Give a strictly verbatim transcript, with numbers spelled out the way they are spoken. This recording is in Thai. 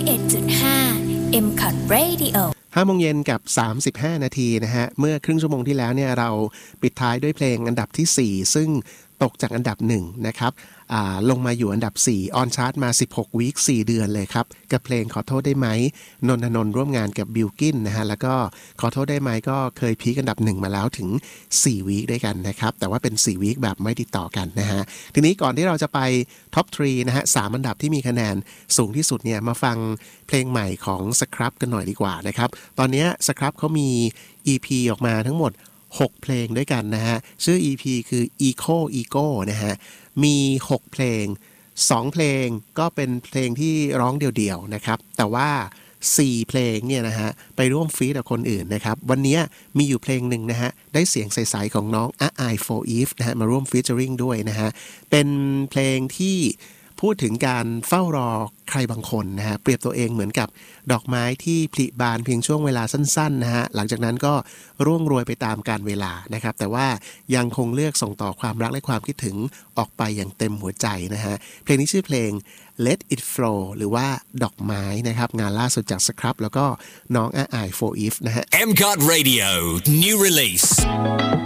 เอ็ดจุดห้า เอ็ม คอท Radio ห้าโมงเย็นกับสามสิบห้านาทีนะฮะเมื่อครึ่งชั่วโมงที่แล้วเนี่ยเราปิดท้ายด้วยเพลงอันดับที่สี่ซึ่งตกจากอันดับหนึ่งนะครับลงมาอยู่อันดับสี่ออนชาร์ตมาสิบหกวีคสี่เดือนเลยครับกับเพลงขอโทษได้ไหมนนทนนท์ร่วมงานกับบิลกินนะฮะแล้วก็ขอโทษได้ไหมก็เคยพีคอันดับหนึ่งมาแล้วถึงสี่วีคด้วยกันนะครับแต่ว่าเป็นสี่วีคแบบไม่ติดต่อกันนะฮะทีนี้ก่อนที่เราจะไปท็อปสามนะฮะสามอันดับที่มีคะแนนสูงที่สุดเนี่ยมาฟังเพลงใหม่ของสครับกันหน่อยดีกว่านะครับตอนนี้สครับเขามี อี พี ออกมาทั้งหมดหกเพลงด้วยกันนะฮะชื่อ อี พี คือ Eco Ego นะฮะมีหกเพลงสองเพลงก็เป็นเพลงที่ร้องเดี่ยวๆนะครับแต่ว่าสี่เพลงเนี่ยนะฮะไปร่วมฟีทกับคนอื่นนะครับวันนี้มีอยู่เพลงหนึ่งนะฮะได้เสียงใสๆของน้องอาไอ for Eve นะฮะมาร่วมฟีเจอริงด้วยนะฮะเป็นเพลงที่พูดถึงการเฝ้ารอใครบางคนนะฮะเปรียบตัวเองเหมือนกับดอกไม้ที่ผลิบานเพียงช่วงเวลาสั้นๆนะฮะหลังจากนั้นก็ร่วงโรยไปตามกาลเวลานะครับแต่ว่ายังคงเลือกส่งต่อความรักและความคิดถึงออกไปอย่างเต็มหัวใจนะฮะเพลงนี้ชื่อเพลง Let It Flow หรือว่าดอกไม้นะครับงานล่าสุดจากสครับแล้วก็น้องอาไอ for Eve นะฮะเอ็ม คอท Radio New Release